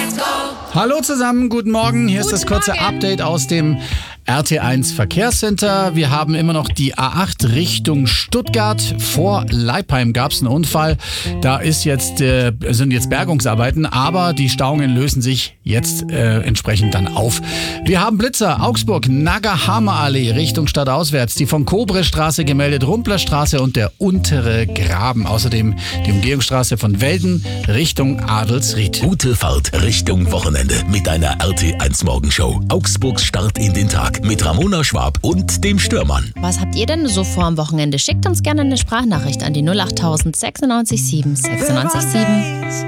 Hallo zusammen, guten Morgen. Hier ist das kurze Update aus dem RT1 Verkehrscenter. Wir haben immer noch die A8 Richtung Stuttgart. Vor Leipheim gab es einen Unfall. Da sind jetzt Bergungsarbeiten, aber die Stauungen lösen sich jetzt entsprechend dann auf. Wir haben Blitzer, Augsburg, Nagahama-Allee Richtung Stadtauswärts, die von Kobre-Straße gemeldet, Rumplerstraße und der untere Graben. Außerdem die Umgehungsstraße von Welden Richtung Adelsried. Gute Fahrt Richtung Wochenende mit einer RT1 Morgenshow. Augsburgs Start in den Tag mit Ramona Schwab und dem Stürmann. Was habt ihr denn so vor am Wochenende? Schickt uns gerne eine Sprachnachricht an die 08000 96 7 96 7.